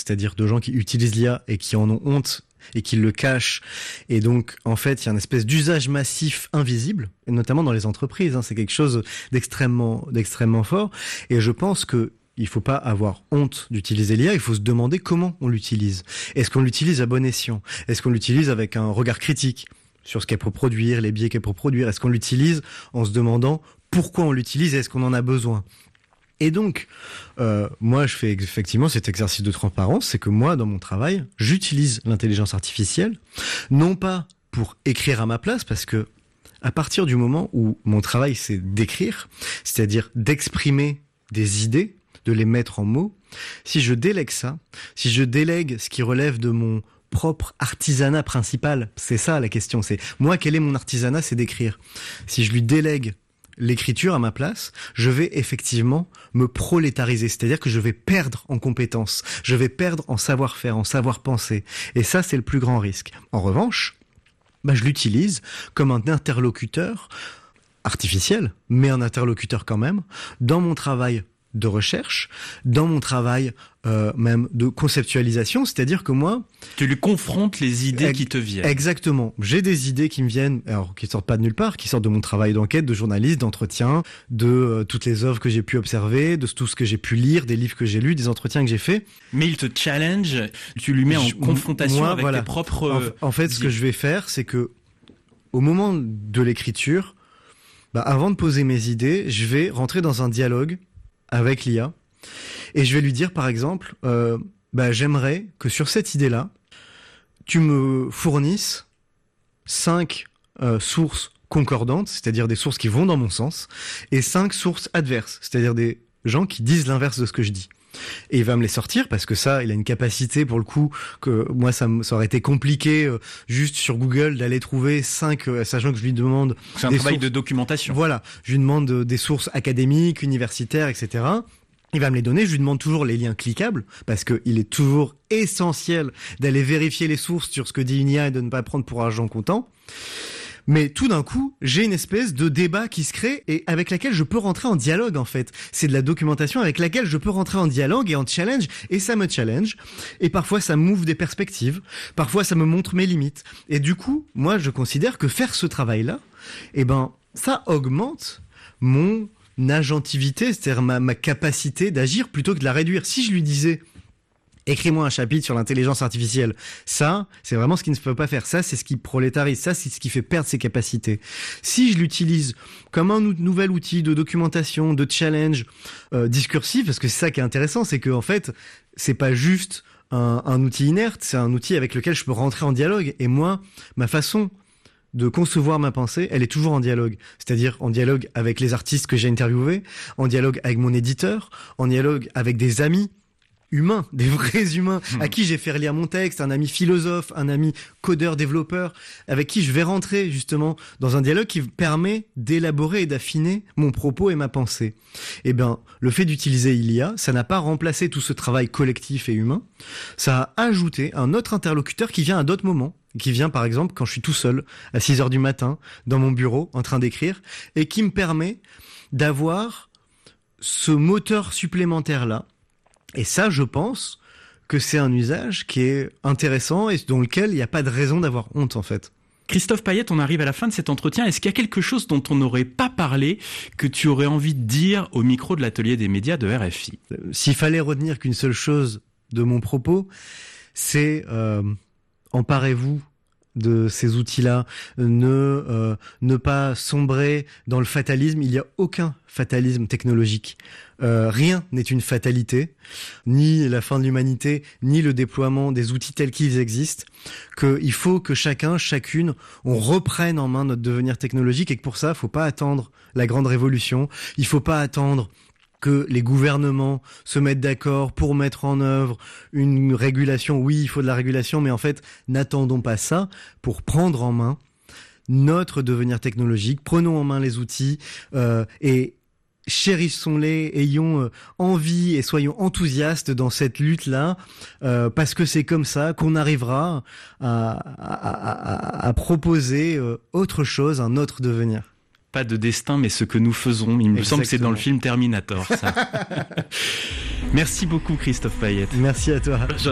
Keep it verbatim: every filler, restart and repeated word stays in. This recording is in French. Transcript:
c'est-à-dire de gens qui utilisent l'I A et qui en ont honte et qui le cachent. Et donc, en fait, il y a une espèce d'usage massif invisible, et notamment dans les entreprises. Hein, c'est quelque chose d'extrêmement, d'extrêmement fort. Et je pense que il faut pas avoir honte d'utiliser l'I A, il faut se demander comment on l'utilise. Est-ce qu'on l'utilise à bon escient ? Est-ce qu'on l'utilise avec un regard critique sur ce qu'elle peut produire, les biais qu'elle peut produire ? Est-ce qu'on l'utilise en se demandant pourquoi on l'utilise et est-ce qu'on en a besoin ? Et donc, euh, moi, je fais effectivement cet exercice de transparence, c'est que moi, dans mon travail, j'utilise l'intelligence artificielle, non pas pour écrire à ma place, parce que à partir du moment où mon travail, c'est d'écrire, c'est-à-dire d'exprimer des idées, de les mettre en mots, si je délègue ça, si je délègue ce qui relève de mon propre artisanat principal, c'est ça la question, c'est moi, quel est mon artisanat, c'est d'écrire. Si je lui délègue l'écriture à ma place, je vais effectivement me prolétariser, c'est-à-dire que je vais perdre en compétences, je vais perdre en savoir-faire, en savoir-penser. Et ça, c'est le plus grand risque. En revanche, bah, je l'utilise comme un interlocuteur artificiel, mais un interlocuteur quand même, dans mon travail de recherche, dans mon travail euh, même de conceptualisation, c'est-à-dire que moi... Tu lui confrontes les idées ex- qui te viennent. Exactement. J'ai des idées qui me viennent, alors qui sortent pas de nulle part, qui sortent de mon travail d'enquête, de journaliste, d'entretien, de euh, toutes les œuvres que j'ai pu observer, de tout ce que j'ai pu lire, des livres que j'ai lus, des entretiens que j'ai faits. Mais il te challenge, tu lui mets en je, confrontation moi, avec voilà. tes propres... En, en fait, ce que je vais faire, c'est que au moment de l'écriture, bah, avant de poser mes idées, je vais rentrer dans un dialogue avec l'I A, et je vais lui dire par exemple, euh, bah, j'aimerais que sur cette idée-là, tu me fournisses cinq euh, sources concordantes, c'est-à-dire des sources qui vont dans mon sens, et cinq sources adverses, c'est-à-dire des gens qui disent l'inverse de ce que je dis. Et il va me les sortir parce que ça, il a une capacité pour le coup que moi ça, me, ça aurait été compliqué euh, juste sur Google d'aller trouver cinq, euh, sachant que je lui demande. C'est un des travail sources, de documentation. Voilà, je lui demande euh, des sources académiques, universitaires, et cetera. Il va me les donner. Je lui demande toujours les liens cliquables parce que il est toujours essentiel d'aller vérifier les sources sur ce que dit une I A et de ne pas prendre pour argent comptant. Mais tout d'un coup, j'ai une espèce de débat qui se crée et avec laquelle je peux rentrer en dialogue, en fait. C'est de la documentation avec laquelle je peux rentrer en dialogue et en challenge, et ça me challenge. Et parfois, ça m'ouvre des perspectives. Parfois, ça me montre mes limites. Et du coup, moi, je considère que faire ce travail-là, eh ben, ça augmente mon agentivité, c'est-à-dire ma, ma capacité d'agir plutôt que de la réduire. Si je lui disais... écris-moi un chapitre sur l'intelligence artificielle. Ça, c'est vraiment ce qui ne se peut pas faire. Ça, c'est ce qui prolétarise. Ça, c'est ce qui fait perdre ses capacités. Si je l'utilise comme un nou- nouvel outil de documentation, de challenge euh, discursif, parce que c'est ça qui est intéressant, c'est que en fait, c'est pas juste un, un outil inerte, c'est un outil avec lequel je peux rentrer en dialogue. Et moi, ma façon de concevoir ma pensée, elle est toujours en dialogue. C'est-à-dire en dialogue avec les artistes que j'ai interviewés, en dialogue avec mon éditeur, en dialogue avec des amis humains, des vrais humains, mmh. à qui j'ai fait relire mon texte, un ami philosophe, un ami codeur, développeur, avec qui je vais rentrer justement dans un dialogue qui permet d'élaborer et d'affiner mon propos et ma pensée. Eh bien, le fait d'utiliser l'I A, ça n'a pas remplacé tout ce travail collectif et humain, ça a ajouté un autre interlocuteur qui vient à d'autres moments, qui vient par exemple quand je suis tout seul, à six heures du matin, dans mon bureau, en train d'écrire, et qui me permet d'avoir ce moteur supplémentaire-là. Et ça, je pense que c'est un usage qui est intéressant et dans lequel il n'y a pas de raison d'avoir honte, en fait. Christophe Payette, on arrive à la fin de cet entretien. Est-ce qu'il y a quelque chose dont on n'aurait pas parlé que tu aurais envie de dire au micro de l'atelier des médias de R F I ? S'il fallait retenir qu'une seule chose de mon propos, c'est euh, emparez-vous de ces outils-là, ne euh, ne pas sombrer dans le fatalisme. Il n'y a aucun fatalisme technologique. Euh, rien n'est une fatalité, ni la fin de l'humanité, ni le déploiement des outils tels qu'ils existent. Qu'il faut que chacun, chacune, on reprenne en main notre devenir technologique et que pour ça, il faut pas attendre la grande révolution. Il faut pas attendre que les gouvernements se mettent d'accord pour mettre en œuvre une régulation. Oui, il faut de la régulation, mais en fait, n'attendons pas ça pour prendre en main notre devenir technologique. Prenons en main les outils euh, et chérissons-les, ayons euh, envie et soyons enthousiastes dans cette lutte-là, euh, parce que c'est comme ça qu'on arrivera à, à, à, à proposer euh, autre chose, un autre devenir. Pas de destin, mais ce que nous faisons. Il me Exactement. semble que c'est dans le film Terminator, ça. Merci beaucoup, Christophe Payette. Merci à toi.